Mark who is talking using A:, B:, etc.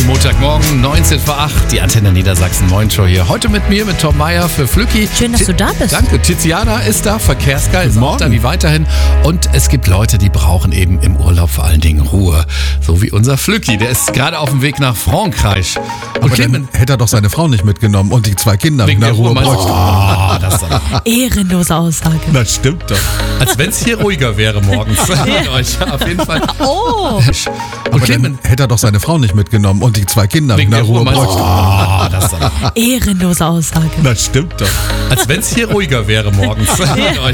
A: Montagmorgen, 19 vor 8, die Antenne Niedersachsen Morning-Show hier. Heute mit mir, mit Tom Meyer für Flücki.
B: Schön, dass du da bist.
A: Danke. Tiziana ist da, verkehrsgeil, ist auch da wie weiterhin. Und es gibt Leute, die brauchen eben im Urlaub vor allen Dingen Ruhe. So wie unser Flücki, der ist gerade auf dem Weg nach Frankreich.
C: Und dann hätte er doch seine Frau nicht mitgenommen und die 2 Kinder
A: wegen der Ruhe
C: bräuchte.
A: Oh, das
B: Ehrenlose Aussage.
A: Das stimmt doch. Als wenn es hier ruhiger wäre morgens. Mit euch. Auf jeden Fall.
B: Oh.
C: Aber dann hätte er doch seine Frau nicht mitgenommen und die 2 Kinder
A: wegen der Ruhe
C: bräuchte.
A: Oh, das
B: Ehrenlose Aussage.
A: stimmt doch. Als wenn es hier ruhiger wäre morgens. Mit euch.